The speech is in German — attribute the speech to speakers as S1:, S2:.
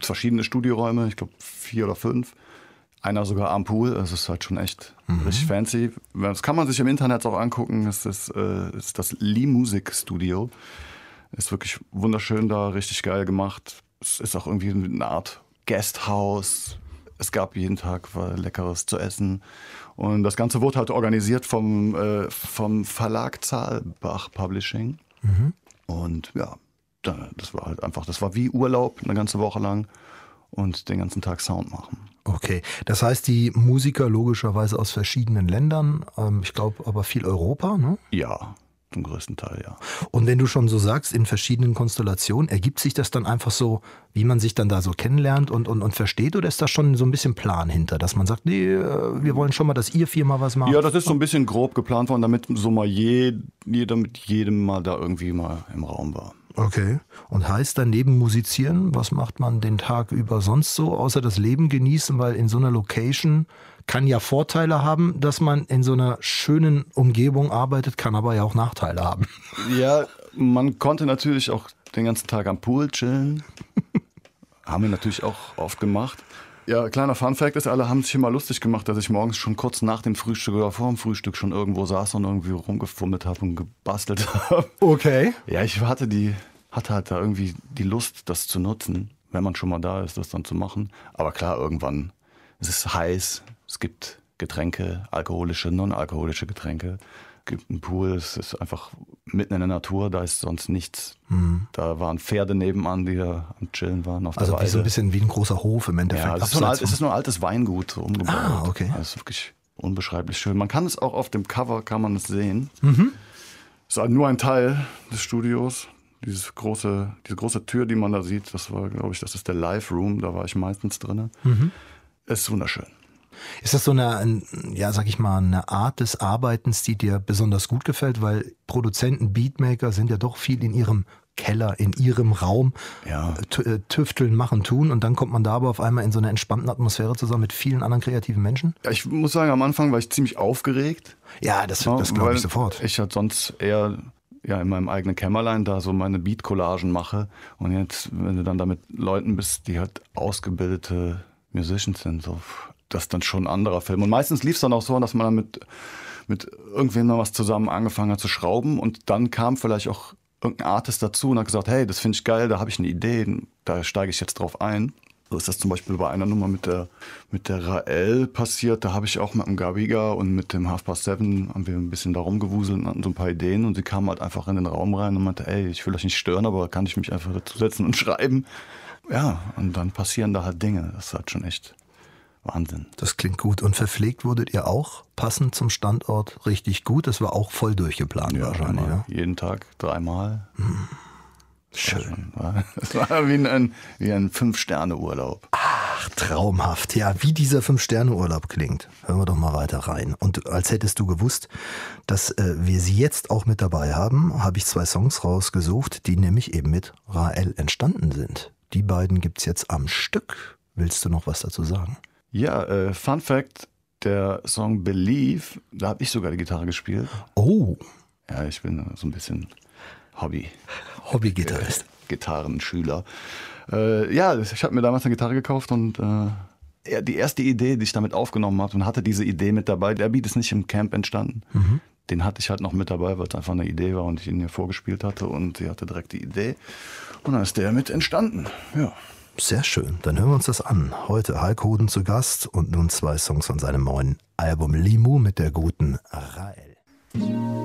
S1: verschiedene Studioräume, ich glaube 4 oder 5. Einer sogar am Pool, das ist halt schon echt richtig fancy. Das kann man sich im Internet auch angucken, das ist das Lee Music Studio. Ist wirklich wunderschön da, richtig geil gemacht. Es ist auch irgendwie eine Art Guesthouse. Es gab jeden Tag Leckeres zu essen. Und das Ganze wurde halt organisiert vom Verlag Zahlbach Publishing. Und ja, das war halt einfach, das war wie Urlaub eine ganze Woche lang und den ganzen Tag Sound machen.
S2: Okay, das heißt, die Musiker logischerweise aus verschiedenen Ländern, ich glaube aber viel Europa, ne?
S1: Ja, zum größten Teil, ja.
S2: Und wenn du schon so sagst, in verschiedenen Konstellationen, ergibt sich das dann einfach so, wie man sich dann da so kennenlernt und versteht? Oder ist da schon so ein bisschen Plan hinter, dass man sagt, nee, wir wollen schon mal, dass ihr 4 mal was macht?
S1: Ja, das ist so ein bisschen grob geplant worden, damit so mal jeder mit jedem mal da irgendwie mal im Raum war.
S2: Okay. Und heißt dann neben Musizieren, was macht man den Tag über sonst so, außer das Leben genießen? Weil in so einer Location kann ja Vorteile haben, dass man in so einer schönen Umgebung arbeitet, kann aber ja auch Nachteile haben.
S1: Ja, man konnte natürlich auch den ganzen Tag am Pool chillen. Haben wir natürlich auch oft gemacht. Ja, kleiner Funfact ist, alle haben sich immer lustig gemacht, dass ich morgens schon kurz nach dem Frühstück oder vor dem Frühstück schon irgendwo saß und irgendwie rumgefummelt habe und gebastelt habe.
S2: Okay.
S1: Ja, ich hatte halt da irgendwie die Lust, das zu nutzen, wenn man schon mal da ist, das dann zu machen. Aber klar, irgendwann, es ist heiß, es gibt Getränke, alkoholische, non-alkoholische Getränke. Es gibt einen Pool, es ist einfach mitten in der Natur, da ist sonst nichts. Da waren Pferde nebenan, die da am Chillen waren auf der Weide.
S2: Also wie so ein bisschen wie ein großer Hof im Endeffekt.
S1: Ja, es ist nur ein altes Weingut so umgebaut.
S2: Ah, okay.
S1: Das ist wirklich unbeschreiblich schön. Man kann es auch auf dem Cover, kann man es sehen. Es ist halt nur ein Teil des Studios. Diese große Tür, die man da sieht, das war, glaube ich, das ist der Live Room, da war ich meistens drin. Es ist wunderschön.
S2: Ist das so eine, ja, sag ich mal, eine Art des Arbeitens, die dir besonders gut gefällt? Weil Produzenten, Beatmaker sind ja doch viel in ihrem Keller, in ihrem Raum,
S1: Ja.
S2: tüfteln, machen, tun und dann kommt man da aber auf einmal in so einer entspannten Atmosphäre zusammen mit vielen anderen kreativen Menschen?
S1: Ja, ich muss sagen, am Anfang war ich ziemlich aufgeregt.
S2: Ja, das glaube ich sofort.
S1: Ich halt sonst eher in meinem eigenen Kämmerlein da so meine Beat-Collagen mache. Und jetzt, wenn du dann da mit Leuten bist, die halt ausgebildete Musicians sind, so, das ist dann schon ein anderer Film. Und meistens lief es dann auch so, dass man dann mit irgendwem mal was zusammen angefangen hat zu schrauben und dann kam vielleicht auch irgendein Artist dazu und hat gesagt, hey, das finde ich geil, da habe ich eine Idee, da steige ich jetzt drauf ein. So ist das zum Beispiel bei einer Nummer mit der Rael passiert. Da habe ich auch mit dem Gabiga und mit dem 7:30 haben wir ein bisschen da rumgewuselt und hatten so ein paar Ideen. Und sie kam halt einfach in den Raum rein und meinte, ey, ich will euch nicht stören, aber kann ich mich einfach dazusetzen und schreiben? Ja, und dann passieren da halt Dinge. Das ist halt schon echt Wahnsinn.
S2: Das klingt gut. Und verpflegt wurdet ihr auch passend zum Standort richtig gut? Das war auch voll durchgeplant wahrscheinlich. Ja?
S1: Jeden Tag 3-mal.
S2: Schön.
S1: Es war wie ein 5-Sterne-Urlaub.
S2: Ach, traumhaft. Ja, wie dieser 5-Sterne-Urlaub klingt. Hören wir doch mal weiter rein. Und als hättest du gewusst, dass wir sie jetzt auch mit dabei haben, habe ich 2 Songs rausgesucht, die nämlich eben mit Rael entstanden sind. Die beiden gibt's jetzt am Stück. Willst du noch was dazu sagen?
S1: Ja, Fun Fact, der Song Believe, da habe ich sogar die Gitarre gespielt.
S2: Oh.
S1: Ja, ich bin so ein bisschen
S2: Hobby-Gitarrist.
S1: Gitarrenschüler. Ja, ich habe mir damals eine Gitarre gekauft und die erste Idee, die ich damit aufgenommen habe und hatte diese Idee mit dabei, der Beat ist nicht im Camp entstanden. Den hatte ich halt noch mit dabei, weil es einfach eine Idee war und ich ihn ihr vorgespielt hatte und sie hatte direkt die Idee und dann ist der mit entstanden. Ja.
S2: Sehr schön, dann hören wir uns das an. Heute Hulk Hoden zu Gast und nun 2 Songs von seinem neuen Album Limu mit der guten Rael.